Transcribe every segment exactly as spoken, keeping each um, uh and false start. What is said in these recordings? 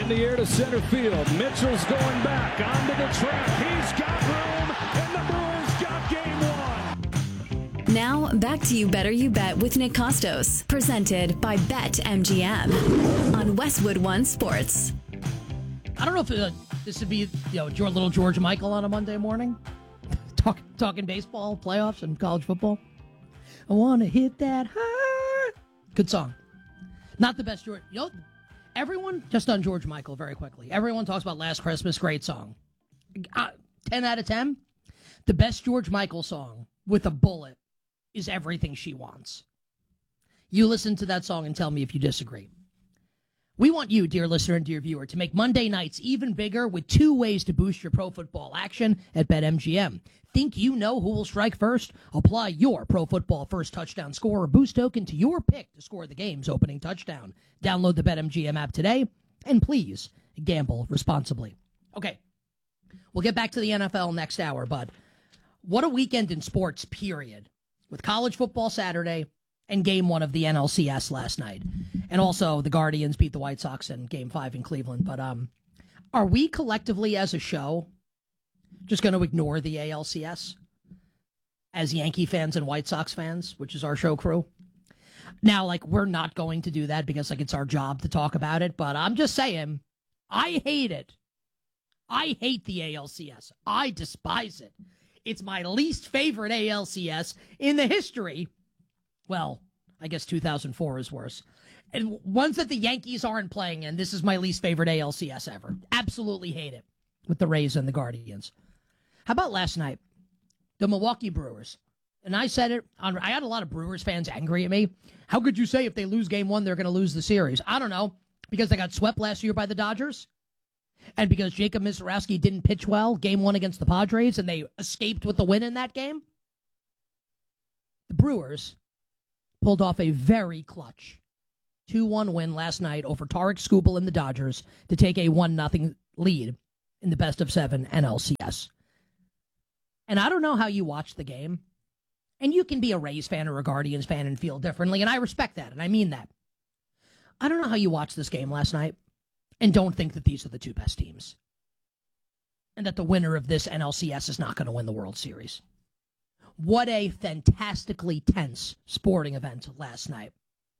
the air to center field. Mitchell's going back onto the track. He's got room, and the Brewers got game one. Now, back to You Better You Bet with Nick Costos, presented by BetMGM on Westwood One Sports. I don't know if uh, this would be, you know, your little George Michael on a Monday morning, Talk, talking baseball, playoffs, and college football. I want to hit that high. Good song. Not the best George. You know, everyone, just on George Michael very quickly. Everyone talks about Last Christmas, great song. Uh, ten out of ten. The best George Michael song with a bullet is Everything She Wants. You listen to that song and tell me if you disagree. We want you, dear listener and dear viewer, to make Monday nights even bigger with two ways to boost your pro football action at BetMGM. Think you know who will strike first? Apply your pro football first touchdown score or boost token to your pick to score the game's opening touchdown. Download the BetMGM app today, and please gamble responsibly. Okay, we'll get back to the N F L next hour, but what a weekend in sports, period, with college football Saturday and game one of the N L C S last night. And also the Guardians beat the White Sox in game five in Cleveland. But um, are we collectively as a show just going to ignore the A L C S as Yankee fans and White Sox fans, which is our show crew? Now, like, we're not going to do that because, like, it's our job to talk about it. But I'm just saying, I hate it. I hate the A L C S. I despise it. It's my least favorite A L C S in the history. Well, I guess two thousand four is worse. And ones that the Yankees aren't playing in, this is my least favorite A L C S ever. Absolutely hate it with the Rays and the Guardians. How about last night? The Milwaukee Brewers. And I said it, on, I had a lot of Brewers fans angry at me. How could you say if they lose game one, they're going to lose the series? I don't know. Because they got swept last year by the Dodgers? And because Jacob Misiorowski didn't pitch well game one against the Padres and they escaped with the win in that game? The Brewers pulled off a very clutch two one win last night over Tarek Skubal and the Dodgers to take a one nothing lead in the best of seven N L C S. And I don't know how you watch the game, and you can be a Rays fan or a Guardians fan and feel differently, and I respect that, and I mean that. I don't know how you watched this game last night and don't think that these are the two best teams, and that the winner of this N L C S is not going to win the World Series. What a fantastically tense sporting event last night.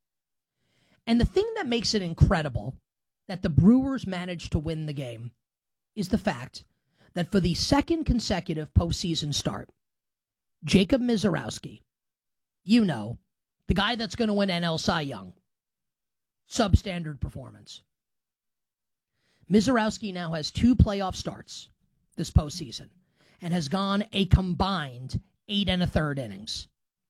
And the thing that makes it incredible that the Brewers managed to win the game is the fact that for the second consecutive postseason start, Jacob Misiorowski, you know, the guy that's going to win N L Cy Young, substandard performance. Misiorowski now has two playoff starts this postseason and has gone a combined eight and a third innings.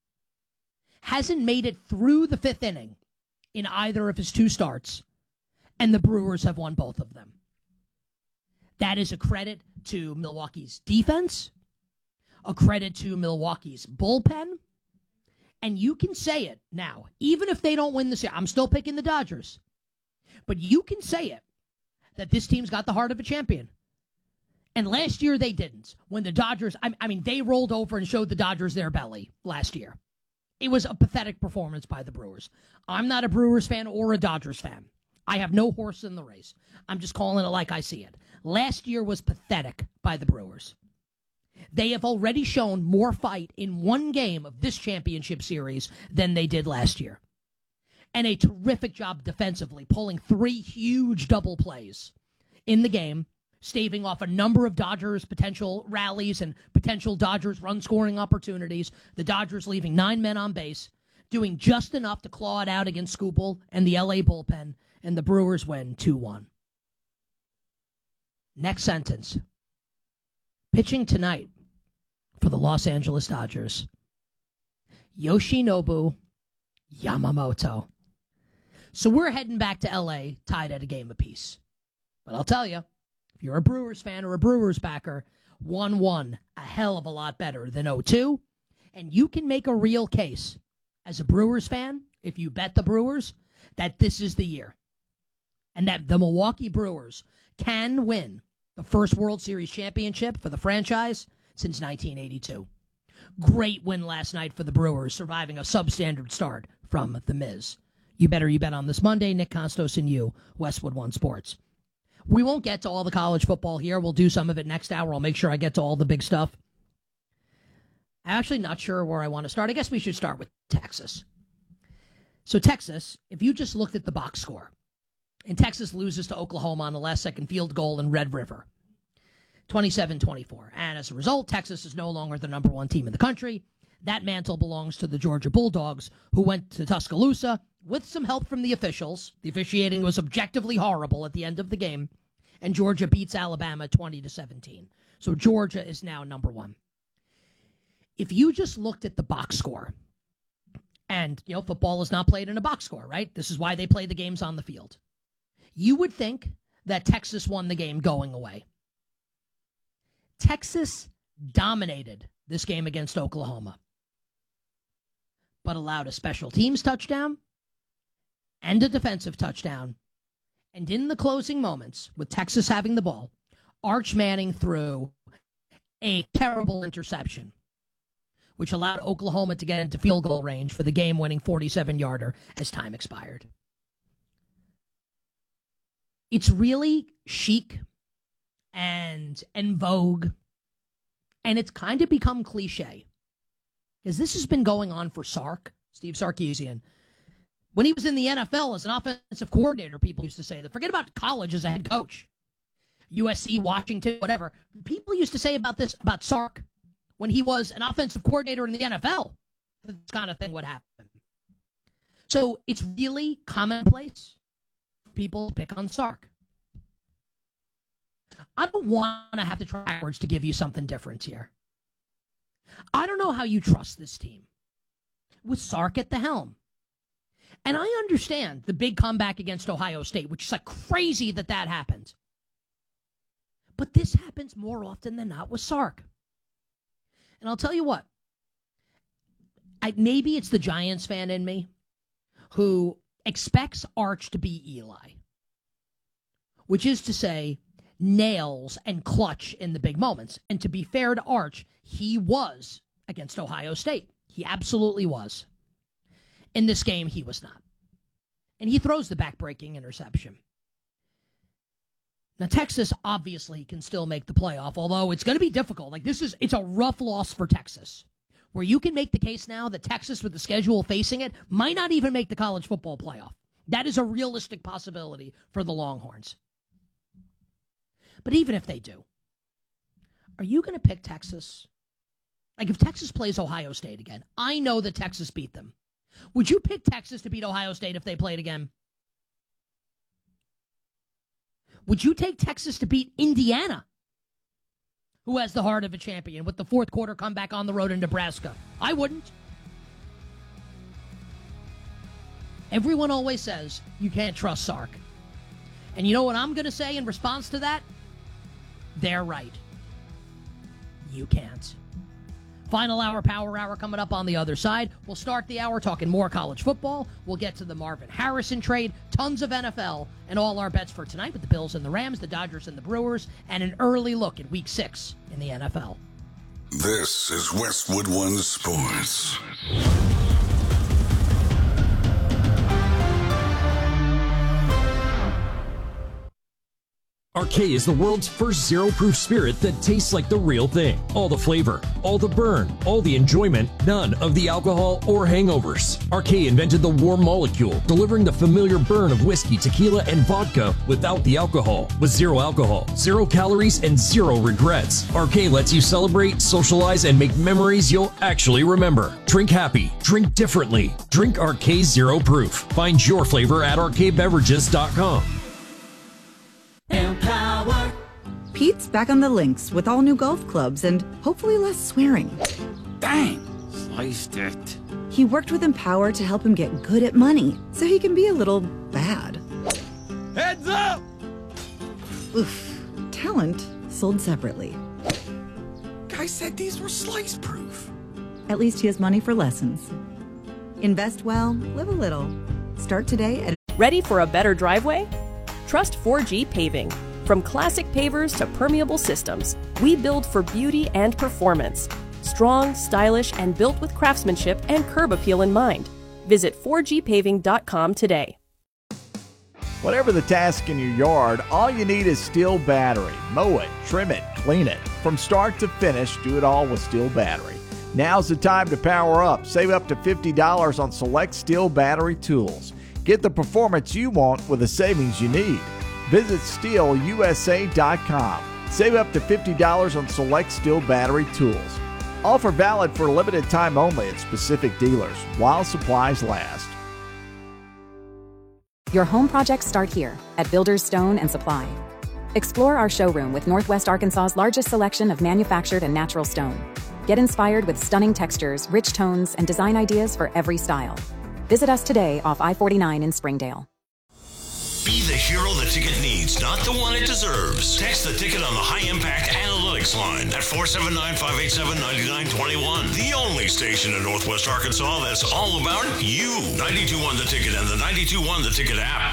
Hasn't made it through the fifth inning in either of his two starts, and the Brewers have won both of them. That is a credit to Milwaukee's defense, a credit to Milwaukee's bullpen, and you can say it now, even if they don't win this year. I'm still picking the Dodgers, but you can say it, that this team's got the heart of a champion. And last year they didn't. When the Dodgers, I, I mean, they rolled over and showed the Dodgers their belly last year. It was a pathetic performance by the Brewers. I'm not a Brewers fan or a Dodgers fan. I have no horse in the race. I'm just calling it like I see it. Last year was pathetic by the Brewers. They have already shown more fight in one game of this championship series than they did last year. And a terrific job defensively, pulling three huge double plays in the game, staving off a number of Dodgers potential rallies and potential Dodgers run-scoring opportunities. The Dodgers leaving nine men on base, doing just enough to claw it out against Skubal and the L A bullpen, and the Brewers win two one. Next sentence. Pitching tonight for the Los Angeles Dodgers, Yoshinobu Yamamoto. So we're heading back to L A tied at a game apiece. But I'll tell you, if you're a Brewers fan or a Brewers backer, one one, a hell of a lot better than oh two. And you can make a real case as a Brewers fan, if you bet the Brewers, that this is the year. And that the Milwaukee Brewers can win the first World Series championship for the franchise since nineteen eighty-two. Great win last night for the Brewers, surviving a substandard start from The Miz. You better you bet on this Monday. Nick Costos and you, Westwood One Sports. We won't get to all the college football here. We'll do some of it next hour. I'll make sure I get to all the big stuff. I'm actually not sure where I want to start. I guess we should start with Texas. So Texas, if you just looked at the box score, and Texas loses to Oklahoma on the last second field goal in Red River, twenty-seven twenty-four. And as a result, Texas is no longer the number one team in the country. That mantle belongs to the Georgia Bulldogs, who went to Tuscaloosa with some help from the officials. The officiating was objectively horrible at the end of the game, and Georgia beats Alabama twenty to seventeen. So Georgia is now number one. If you just looked at the box score, and, you know, football is not played in a box score, right? This is why they play the games on the field. You would think that Texas won the game going away. Texas dominated this game against Oklahoma, but allowed a special teams touchdown and a defensive touchdown. And in the closing moments, with Texas having the ball, Arch Manning threw a terrible interception, which allowed Oklahoma to get into field goal range for the game-winning forty-seven-yarder as time expired. It's really chic and en vogue, and it's kind of become cliche, because this has been going on for Sark, Steve Sarkisian. When he was in the N F L as an offensive coordinator, people used to say that. Forget about college as a head coach. U S C, Washington, whatever. People used to say about this, about Sark, when he was an offensive coordinator in the N F L. This kind of thing would happen. So it's really commonplace for people to pick on Sark. I don't want to have to try words to give you something different here. I don't know how you trust this team with Sark at the helm. And I understand the big comeback against Ohio State, which is like crazy that that happened. But this happens more often than not with Sark. And I'll tell you what, I, maybe it's the Giants fan in me who expects Arch to be Eli, which is to say, nails and clutch in the big moments. And to be fair to Arch, he was against Ohio State. He absolutely was. In this game, he was not. And he throws the back-breaking interception. Now, Texas obviously can still make the playoff, although it's going to be difficult. Like, this is, it's a rough loss for Texas, where you can make the case now that Texas, with the schedule facing it, might not even make the college football playoff. That is a realistic possibility for the Longhorns. But even if they do, are you going to pick Texas? Like, if Texas plays Ohio State again, I know that Texas beat them. Would you pick Texas to beat Ohio State if they played again? Would you take Texas to beat Indiana, who has the heart of a champion, with the fourth quarter comeback on the road in Nebraska? I wouldn't. Everyone always says you can't trust Sark. And you know what I'm going to say in response to that? They're right. You can't. Final hour, power hour coming up on the other side. We'll start the hour talking more college football. We'll get to the Marvin Harrison trade, tons of N F L, and all our bets for tonight with the Bills and the Rams, the Dodgers and the Brewers, and an early look at week six in the N F L. This is Westwood One Sports. Arcade is the world's first zero-proof spirit that tastes like the real thing. All the flavor, all the burn, all the enjoyment, none of the alcohol or hangovers. Arcade invented the warm molecule, delivering the familiar burn of whiskey, tequila, and vodka without the alcohol. With zero alcohol, zero calories, and zero regrets. Arcade lets you celebrate, socialize, and make memories you'll actually remember. Drink happy. Drink differently. Drink Arcade Zero Proof. Find your flavor at arcade beverages dot com. Empower. Pete's back on the links with all new golf clubs and hopefully less swearing. Dang, sliced it. He worked with Empower to help him get good at money so he can be a little bad. Heads up! Oof. Talent sold separately. Guy said these were slice proof. At least he has money for lessons. Invest well, live a little. Start today at... Ready for a better driveway? Trust four G Paving. From classic pavers to permeable systems, we build for beauty and performance. Strong, stylish, and built with craftsmanship and curb appeal in mind. Visit four G paving dot com today. Whatever the task in your yard, all you need is Steel Battery. Mow it, trim it, clean it. From start to finish, do it all with Steel Battery. Now's the time to power up. Save up to fifty dollars on select Steel Battery tools. Get the performance you want with the savings you need. Visit steel u s a dot com. Save up to fifty dollars on select Steel Battery tools. Offer valid for a limited time only at specific dealers while supplies last. Your home projects start here at Builders Stone and Supply. Explore our showroom with Northwest Arkansas's largest selection of manufactured and natural stone. Get inspired with stunning textures, rich tones, and design ideas for every style. Visit us today off I forty-nine in Springdale. Be the hero the ticket needs, not the one it deserves. Text the ticket on the High Impact Analytics line at four seven nine, five eight seven, nine nine two one. The only station in Northwest Arkansas that's all about you. ninety-two point one The Ticket and the ninety-two point one The Ticket app.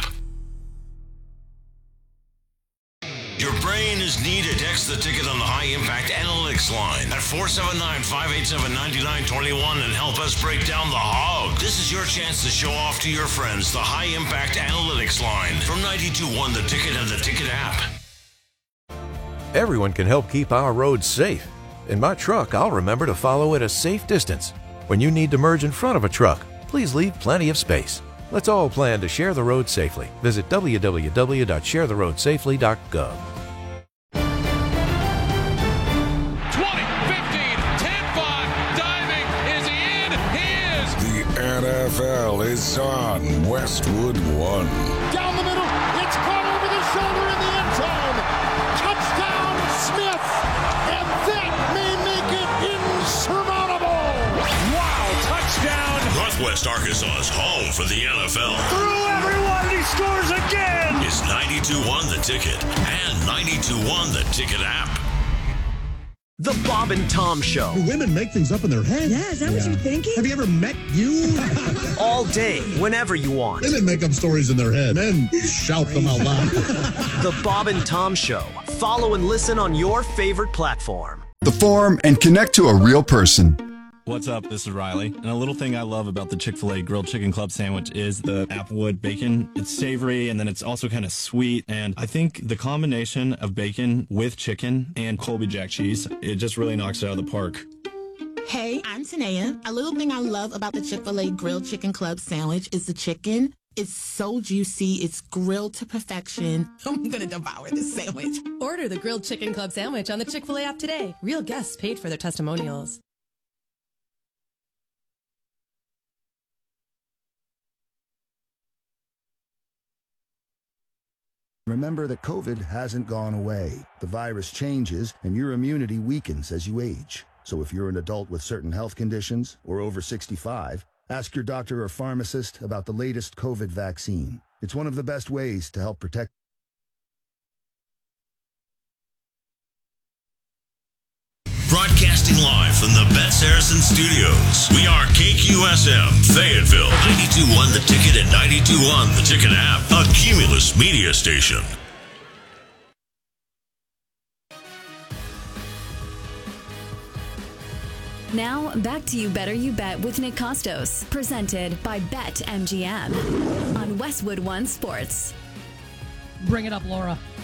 Your brain is needed. Text the ticket on the High Impact Analytics line at four seven nine, five eight seven, nine nine two one and help us break down the hog. This is your chance to show off to your friends the High Impact Analytics line from ninety-two point one The Ticket and the Ticket app. Everyone can help keep our roads safe. In my truck, I'll remember to follow at a safe distance. When you need to merge in front of a truck, please leave plenty of space. Let's all plan to share the road safely. Visit w w w dot share the road safely dot gov. twenty, fifteen, ten, five, diving, is he in? He is! The N F L is on Westwood One. Down the middle, it's caught over the shoulder in the end zone. Touchdown, Smith! And that may make it insurmountable! Wow, touchdown! Northwest Arkansas's home for the N F L. Through everyone, and he scores again! Is ninety-two point one The Ticket and ninety-two point one The Ticket app. The Bob and Tom Show. Do women make things up in their head? Yeah, is that yeah. what you're thinking? Have you ever met you? All day, whenever you want. Women make up stories in their head. Men shout them out loud. The Bob and Tom Show. Follow and listen on your favorite platform. The Forum and connect to a real person. What's up? This is Riley. And a little thing I love about the Chick-fil-A Grilled Chicken Club sandwich is the Applewood bacon. It's savory and then it's also kind of sweet. And I think the combination of bacon with chicken and Colby Jack cheese, it just really knocks it out of the park. Hey, I'm Tanea. A little thing I love about the Chick-fil-A Grilled Chicken Club sandwich is the chicken. It's so juicy. It's grilled to perfection. I'm going to devour this sandwich. Order the Grilled Chicken Club sandwich on the Chick-fil-A app today. Real guests paid for their testimonials. Remember that COVID hasn't gone away. The virus changes and your immunity weakens as you age. So if you're an adult with certain health conditions or over sixty-five, ask your doctor or pharmacist about the latest COVID vaccine. It's one of the best ways to help protect. Broadcasting live from the Bet Saracen Studios. We are K Q S M, Fayetteville, ninety-two point one The Ticket and ninety-two point one The Ticket app, a Cumulus media station. Now, back to You Better You Bet with Nick Costos, presented by Bet M G M on Westwood One Sports. Bring it up, Laura.